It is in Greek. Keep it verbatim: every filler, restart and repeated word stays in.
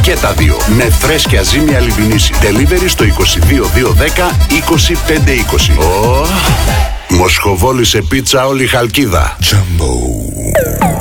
Και τα δύο με φρέσκια ζύμια λιβινίση. Delivery στο είκοσι δύο διακόσια δέκα είκοσι πέντε είκοσι. Oh. Μοσχοβόλη σε πίτσα όλη Χαλκίδα. Jumbo.